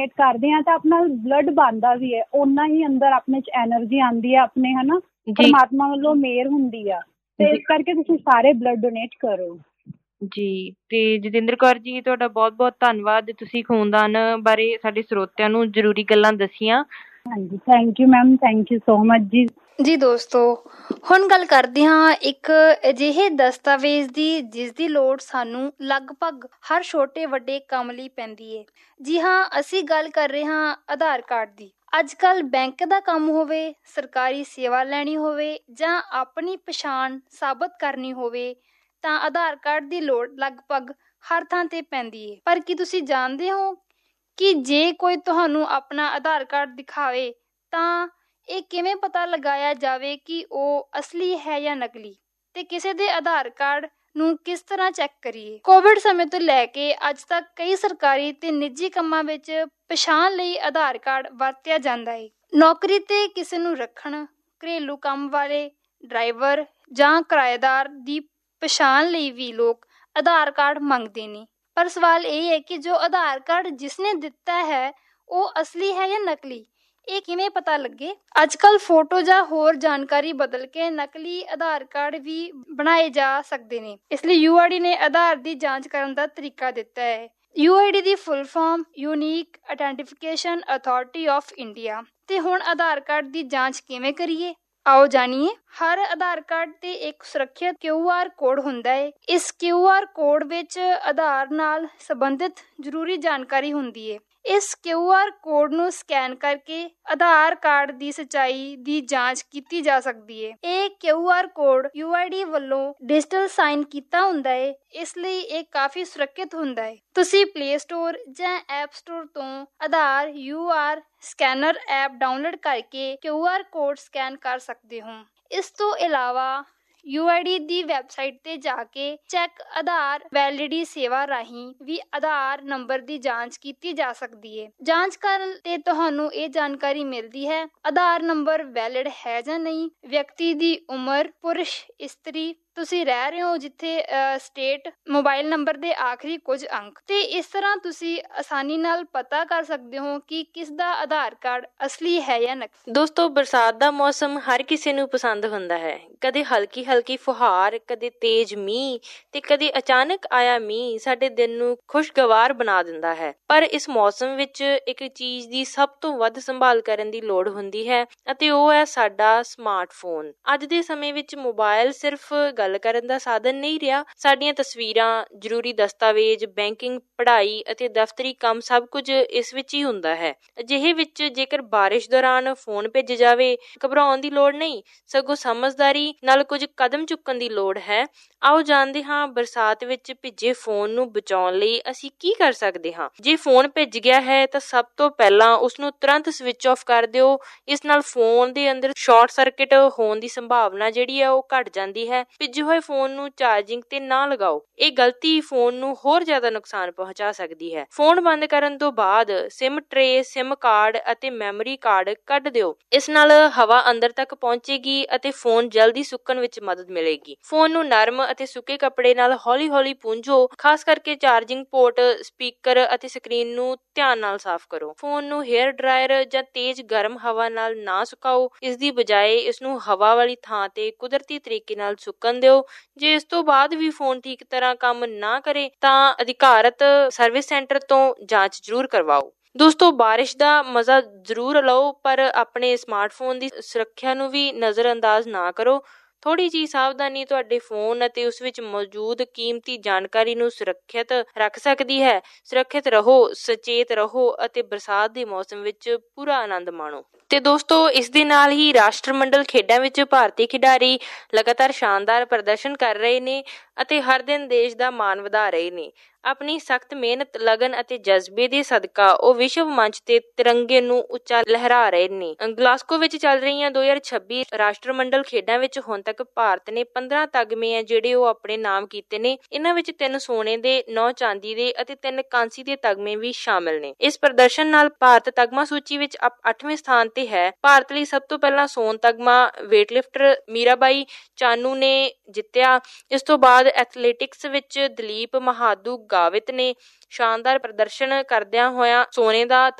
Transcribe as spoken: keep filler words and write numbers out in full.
Donate ਕਰਦੇ ਹਾਂ ਤਾਂ ਆਪਣਾ ਬਲੱਡ ਬਣਦਾ ਵੀ ਹੈ, ਓਨਾ ਹੀ ਅੰਦਰ ਆਪਣੇ ਚ ਐਨਰਜੀ ਆਉਂਦੀ ਹੈ, ਆਪਣੇ ਹਨਾ ਪਰਮਾਤਮਾ ਵੱਲੋਂ ਮਿਹਰ ਹੁੰਦੀ ਆ। ਤੇ ਇਸ ਕਰਕੇ ਤੁਸੀਂ ਸਾਰੇ ਬਲੱਡ ਡੋਨੇਟ ਕਰੋ ਜੀ। ਤੇ ਜਤਿੰਦਰ ਕੌਰ ਜੀ, ਤੁਹਾਡਾ ਬਹੁਤ ਬਹੁਤ ਧੰਨਵਾਦ, ਤੁਸੀਂ ਖੂਨਦਾਨ ਬਾਰੇ ਸਾਡੇ ਸਰੋਤਿਆਂ ਨੂੰ ਜ਼ਰੂਰੀ ਗੱਲਾਂ ਦੱਸੀਆਂ। ਹਾਂਜੀ, thank you ma'am, thank you so much ਜੀ। ਜੀ ਦੋਸਤੋ, ਹੁਣ ਗੱਲ ਕਰਦੇ ਹਾਂ ਇੱਕ ਅਜਿਹੇ ਦਸਤਾਵੇਜ਼ ਦੀ ਜਿਸ ਦੀ ਲੋੜ ਸਾਨੂੰ ਲਗਭਗ ਹਰ ਛੋਟੇ ਵੱਡੇ ਕੰਮ ਲਈ ਪੈਂਦੀ ਹੈ। ਜੀ ਹਾਂ, ਅਸੀਂ ਗੱਲ ਕਰ ਰਹੇ ਹਾਂ ਆਧਾਰ ਕਾਰਡ ਦੀ। ਅੱਜ ਕੱਲ੍ਹ ਬੈਂਕ ਦਾ ਕੰਮ ਹੋਵੇ, ਸਰਕਾਰੀ ਸੇਵਾ ਲੈਣੀ ਹੋਵੇ ਜਾਂ ਆਪਣੀ ਪਛਾਣ ਸਾਬਤ ਕਰਨੀ ਹੋਵੇ ਤਾਂ ਆਧਾਰ ਕਾਰਡ ਦੀ ਲੋੜ ਲਗਭਗ ਹਰ ਥਾਂ ਤੇ ਪੈਂਦੀ ਹੈ। ਪਰ ਕੀ ਤੁਸੀਂ ਜਾਣਦੇ ਹੋ ਕਿ ਜੇ ਕੋਈ ਤੁਹਾਨੂੰ ਆਪਣਾ ਆਧਾਰ ਕਾਰਡ ਦਿਖਾਵੇ ਤਾਂ ਇਹ ਕਿਵੇਂ ਪਤਾ ਲਗਾਇਆ ਜਾਵੇ ਕਿ ਉਹ ਅਸਲੀ ਹੈ ਜਾਂ ਨਕਲੀ, ਤੇ ਕਿਸੇ ਦੇ ਆਧਾਰ ਕਾਰਡ ਨੂੰ ਕਿਸ ਤਰ੍ਹਾਂ ਚੈੱਕ ਕਰੀਏ। ਕੋਵਿਡ ਸਮੇਂ ਤੋਂ ਲੈ ਕੇ ਅੱਜ ਤੱਕ ਕਈ ਸਰਕਾਰੀ ਤੇ ਨਿੱਜੀ ਕੰਮਾਂ ਵਿੱਚ ਪਛਾਣ ਲਈ ਆਧਾਰ ਕਾਰਡ ਵਰਤਿਆ ਜਾਂਦਾ ਹੈ। ਨੌਕਰੀ ਤੇ ਕਿਸੇ ਨੂੰ ਰੱਖਣ, ਘਰੇਲੂ ਕੰਮ ਵਾਲੇ, ਡਰਾਈਵਰ ਜਾਂ ਕਿਰਾਏਦਾਰ ਦੀ ਪਛਾਣ ਲਈ ਵੀ ਲੋਕ ਆਧਾਰ ਕਾਰਡ ਮੰਗਦੇ ਨੇ। ਪਰ ਸਵਾਲ ਇਹ ਹੈ ਕਿ ਜੋ ਆਧਾਰ ਕਾਰਡ ਜਿਸਨੇ ਦਿੱਤਾ ਹੈ ਉਹ ਅਸਲੀ ਹੈ ਜਾਂ ਨਕਲੀ, ਇਹ ਕਿਵੇਂ ਪਤਾ ਲੱਗੇ। ਅੱਜ ਕੱਲ੍ਹ ਫੋਟੋ ਜਾਂ ਹੋਰ ਜਾਣਕਾਰੀ ਬਦਲ ਕੇ ਨਕਲੀ ਆਧਾਰ ਕਾਰਡ ਵੀ ਬਣਾਏ ਜਾ ਸਕਦੇ ਨੇ। ਇਸ ਲਈ ਯੂ ਆਈ ਡੀ ਨੇ ਆਧਾਰ ਦੀ ਜਾਂਚ ਕਰਨ ਦਾ ਤਰੀਕਾ ਦਿੱਤਾ ਹੈ। You I D the full form unique identification authority of India. ਤੇ ਹੁਣ ਆਧਾਰ ਕਾਰਡ ਦੀ ਜਾਂਚ ਕਿਵੇਂ ਕਰੀਏ, ਆਓ ਜਾਣੀਏ। ਹਰ ਆਧਾਰ ਕਾਰਡ ਤੇ ਇੱਕ ਸੁਰੱਖਿਅਤ ਕਿਊ ਆਰ ਕੋਡ ਹੁੰਦਾ ਹੈ। ਇਸ ਕਿਊ ਆਰ ਕੋਡ ਵਿੱਚ ਆਧਾਰ ਨਾਲ ਸੰਬੰਧਿਤ ਜ਼ਰੂਰੀ ਜਾਣਕਾਰੀ ਹੁੰਦੀ ਹੈ। ਇਸ ਕਿਊ ਆਰ ਕੋਡ ਨੂੰ ਸਕੈਨ ਕਰਕੇ ਆਧਾਰ ਕਾਰਡ ਦੀ ਸੱਚਾਈ ਦੀ ਜਾਂਚ ਕੀਤੀ ਜਾ ਸਕਦੀ ਹੈ। ਇਹ Q R code you I D ਵੱਲੋਂ ਡਿਜੀਟਲ ਸਾਈਨ ਕੀਤਾ ਹੁੰਦਾ ਹੈ, ਇਸ ਲਈ ਇਹ ਕਾਫੀ ਸੁਰੱਖਿਅਤ ਹੁੰਦਾ ਹੈ। ਤੁਸੀਂ ਪਲੇ ਸਟੋਰ ਜਾਂ ਐਪ ਸਟੋਰ ਤੋਂ ਆਧਾਰ you are scanner app download ਕਰਕੇ ਕਿਊ ਆਰ ਕੋਡ ਸਕੈਨ ਕਰ ਸਕਦੇ ਹੋ। ਇਸ ਤੋਂ ਇਲਾਵਾ you I D the website ਤੇ ਜਾ ਕੇ ਚੈੱਕ ਆਧਾਰ ਵੈਲਿਡਿਟੀ ਸੇਵਾ ਰਾਹੀਂ ਵੀ ਆਧਾਰ ਨੰਬਰ ਦੀ ਜਾਂਚ ਕੀਤੀ ਜਾ ਸਕਦੀ ਹੈ। ਜਾਂਚ ਕਰਨ ਤੇ ਤੁਹਾਨੂੰ ਇਹ ਜਾਣਕਾਰੀ ਮਿਲਦੀ ਹੈ ਆਧਾਰ ਨੰਬਰ ਵੈਲਿਡ ਹੈ ਜਾਂ ਨਹੀਂ, ਵਿਅਕਤੀ ਦੀ ਉਮਰ, ਪੁਰਸ਼, ਇਸਤਰੀ, ਤੁਸੀਂ ਰਹਿ ਰਹੇ ਹੋ ਜਿੱਥੇ, ਸਟੇਟ, ਮੋਬਾਈਲ ਨੰਬਰ ਦੇ ਆਖਰੀ ਕੁਝ ਅੰਕ। ਤੇ ਇਸ ਤਰ੍ਹਾਂ ਤੁਸੀਂ ਆਸਾਨੀ ਨਾਲ ਪਤਾ ਕਰ ਸਕਦੇ ਹੋ ਕਿ ਕਿਸ ਦਾ ਆਧਾਰ ਕਾਰਡ ਅਸਲੀ ਹੈ ਜਾਂ ਨਕਲੀ। ਦੋਸਤੋ, ਬਰਸਾਤ ਦਾ ਮੌਸਮ ਹਰ ਕਿਸੇ ਨੂੰ ਪਸੰਦ ਹੁੰਦਾ ਹੈ। ਕਦੇ ਹਲਕੀ ਹਲਕੀ ਫੁਹਾਰ, ਕਦੇ ਤੇਜ਼ ਮੀਂਹ ਤੇ ਕਦੇ ਅਚਾਨਕ ਆਇਆ ਮੀਂਹ ਸਾਡੇ ਦਿਨ ਨੂੰ ਖੁਸ਼ਗਵਾਰ ਬਣਾ ਦਿੰਦਾ ਹੈ। ਪਰ ਇਸ ਮੌਸਮ ਵਿੱਚ ਇੱਕ ਚੀਜ਼ ਦੀ ਸਭ ਤੋਂ ਵੱਧ ਸੰਭਾਲ ਕਰਨ ਦੀ ਲੋੜ ਹੁੰਦੀ ਹੈ ਅਤੇ ਉਹ ਹੈ ਸਾਡਾ ਸਮਾਰਟਫੋਨ। ਅੱਜ ਦੇ ਸਮੇਂ ਵਿੱਚ ਮੋਬਾਈਲ ਸਿਰਫ ਗੱਲ ਕਰਨ ਦਾ ਸਾਧਨ ਨਹੀਂ ਰਿਹਾ। ਸਾਡੀਆਂ ਤਸਵੀਰਾਂ, ਜ਼ਰੂਰੀ ਦਸਤਾਵੇਜ਼, ਬੈਂਕਿੰਗ, ਪੜ੍ਹਾਈ ਅਤੇ ਦਫ਼ਤਰੀ ਕੰਮ ਸਭ ਕੁਝ ਇਸ ਵਿੱਚ ਹੀ ਹੁੰਦਾ ਹੈ। ਅਜਿਹੇ ਵਿੱਚ ਜੇਕਰ ਬਾਰਿਸ਼ ਦੌਰਾਨ ਫੋਨ ਭੇਜ ਜਾਵੇ, ਘਬਰਾਉਣ ਦੀ ਲੋੜ ਨਹੀਂ, ਸਗੋਂ ਸਮਝਦਾਰੀ ਨਾਲ ਕੁਝ ਕਦਮ ਚੁੱਕਣ ਦੀ ਲੋੜ ਹੈ। ਆਓ ਜਾਣਦੇ ਹਾਂ ਬਰਸਾਤ ਵਿੱਚ ਭਿੱਜੇ ਫੋਨ ਨੂੰ ਬਚਾਉਣ ਲਈ ਅਸੀਂ ਕੀ ਕਰ ਸਕਦੇ ਹਾਂ। ਜੇ ਫੋਨ ਭਿੱਜ ਗਿਆ ਹੈ ਤਾਂ ਸਭ ਤੋਂ ਪਹਿਲਾਂ ਉਸਨੂੰ ਤੁਰੰਤ ਸਵਿਚ ਆਫ ਕਰ ਦਿਓ। ਇਸ ਨਾਲ ਫੋਨ ਦੇ ਅੰਦਰ ਸ਼ਾਰਟ ਸਰਕਟ ਹੋਣ ਦੀ ਸੰਭਾਵਨਾ ਜਿਹੜੀ ਹੈ ਉਹ ਘੱਟ ਜਾਂਦੀ ਹੈ। ਭਿੱਜੇ ਹੋਏ ਫੋਨ ਨੂੰ ਚਾਰਜਿੰਗ ਤੇ ਨਾ ਲਗਾਓ, ਇਹ ਗਲਤੀ ਫੋਨ ਨੂੰ ਹੋਰ ਜ਼ਿਆਦਾ ਨੁਕਸਾਨ ਪਹੁੰਚਾ ਸਕਦੀ ਹੈ। ਫੋਨ ਬੰਦ ਕਰਨ ਤੋਂ ਬਾਅਦ ਸਿਮ ਟਰੇ, ਸਿਮ ਕਾਰਡ ਅਤੇ ਮੈਮਰੀ ਕਾਰਡ ਕੱਢ ਦਿਓ। ਇਸ ਨਾਲ ਹਵਾ ਅੰਦਰ ਤੱਕ ਪਹੁੰਚੇਗੀ ਅਤੇ ਫੋਨ ਜਲਦੀ ਸੁੱਕਣ ਵਿੱਚ ਮਦਦ ਮਿਲੇਗੀ। ਫੋਨ ਨੂੰ ਨਰਮ ਅਤੇ ਸੁੱਕੇ ਕੱਪੜੇ ਨਾਲ ਹੌਲੀ ਹੌਲੀ ਪੂੰਝੋ, ਖਾਸ ਕਰਕੇ ਚਾਰਜਿੰਗ ਪੋਰਟ, ਸਪੀਕਰ ਅਤੇ ਸਕਰੀਨ ਨੂੰ ਧਿਆਨ ਨਾਲ ਸਾਫ਼ ਕਰੋ। ਫੋਨ ਨੂੰ ਹੇਅਰ ਡਰਾਇਰ ਜਾਂ ਤੇਜ਼ ਗਰਮ ਹਵਾ ਨਾਲ ਨਾ ਸੁਕਾਓ, ਇਸ ਦੀ ਬਜਾਏ ਇਸ ਨੂੰ ਹਵਾ ਵਾਲੀ ਥਾਂ ਤੇ ਕੁਦਰਤੀ ਤਰੀਕੇ ਨਾਲ ਸੁੱਕਣ ਦਿਓ। ਜੇ ਇਸ ਤੋਂ ਬਾਅਦ ਵੀ ਫੋਨ ਠੀਕ ਤਰ੍ਹਾਂ ਕੰਮ ਨਾ ਕਰੇ ਤਾਂ ਅਧਿਕਾਰਤ ਸਰਵਿਸ ਸੈਂਟਰ ਤੋਂ ਜਾਂਚ ਜ਼ਰੂਰ ਕਰਵਾਓ। ਦੋਸਤੋ, ਬਾਰਿਸ਼ ਦਾ ਮਜ਼ਾ ਜ਼ਰੂਰ ਲਓ, ਪਰ ਆਪਣੇ ਸਮਾਰਟਫੋਨ ਦੀ ਸੁਰੱਖਿਆ ਨੂੰ ਵੀ ਨਜ਼ਰਅੰਦਾਜ਼ ਨਾ ਕਰੋ। ਥੋੜ੍ਹੀ ਜਿਹੀ ਸਾਵਧਾਨੀ ਤੁਹਾਡੇ ਫੋਨ ਅਤੇ ਉਸ ਵਿੱਚ ਮੌਜੂਦ ਕੀਮਤੀ ਜਾਣਕਾਰੀ ਨੂੰ ਸੁਰੱਖਿਅਤ ਰੱਖ ਸਕਦੀ ਹੈ। ਸੁਰੱਖਿਅਤ ਰਹੋ, ਸੁਚੇਤ ਰਹੋ ਅਤੇ ਬਰਸਾਤ ਦੇ ਮੌਸਮ ਵਿੱਚ ਪੂਰਾ ਆਨੰਦ ਮਾਣੋ। ਤੇ ਦੋਸਤੋ, ਇਸ ਦੇ ਨਾਲ ਹੀ ਰਾਸ਼ਟਰਮੰਡਲ ਖੇਡਾਂ ਵਿੱਚ ਭਾਰਤੀ ਖਿਡਾਰੀ ਲਗਾਤਾਰ ਸ਼ਾਨਦਾਰ ਪ੍ਰਦਰਸ਼ਨ ਕਰ ਰਹੇ ਨੇ ਅਤੇ ਹਰ ਦਿਨ ਦੇਸ਼ ਦਾ ਮਾਣ ਵਧਾ ਰਹੇ ਨੇ। ਆਪਣੀ ਸਖਤ ਮਿਹਨਤ, ਲਗਨ ਅਤੇ ਜਜ਼ਬੇ ਦੇ ਸਦਕਾ ਉਹ ਵਿਸ਼ਵ ਮੰਚ ਤੇ ਤਿਰੰਗੇ ਨੂੰ ਉੱਚਾ ਲਹਿਰਾ ਰਹੇ ਨੇ। ਗਲਾਸਗੋ ਵਿੱਚ ਚੱਲ ਰਹੀਆਂ ਦੋ ਹਜ਼ਾਰ ਛੱਬੀ ਰਾਸ਼ਟਰਮੰਡਲ ਖੇਡਾਂ ਵਿੱਚ ਹੁਣ ਤੱਕ ਭਾਰਤ ਨੇ ਪੰਦਰਾਂ ਤਗਮੇ ਆ ਜਿਹੜੇ ਉਹ ਆਪਣੇ ਨਾਮ ਕੀਤੇ ਨੇ। ਇਹਨਾਂ ਵਿੱਚ ਤਿੰਨ ਸੋਨੇ ਦੇ, ਨੌ ਚਾਂਦੀ ਦੇ ਅਤੇ ਤਿੰਨ ਕਾਂਸੀ ਦੇ ਤਗਮੇ ਵੀ ਸ਼ਾਮਿਲ ਨੇ। ਇਸ ਪ੍ਰਦਰਸ਼ਨ ਨਾਲ ਭਾਰਤ ਤਗਮਾ ਸੂਚੀ ਵਿੱਚ ਅੱਠਵੇਂ ਸਥਾਨ ਤੇ ਹੈ। ਭਾਰਤ ਲਈ ਸਭ ਤੋਂ ਪਹਿਲਾਂ ਸੋਨ ਤਗਮਾ ਵੇਟਲਿਫਟਰ ਮੀਰਾਬਾਈ ਚਾਨੂ ਨੇ ਜਿੱਤਿਆ। ਇਸ ਤੋਂ ਬਾਅਦ ਐਥਲੈਟਿਕਸ ਵਿੱਚ ਦਲੀਪ ਮਹਾਦੂ ਗਾਵਿਤ ਨੇ ਸ਼ਾਨਦਾਰ ਪ੍ਰਦਰਸ਼ਨ ਕਰਦਿਆਂ ਹੋਇਆ ਸੋਨੇ ਦਾ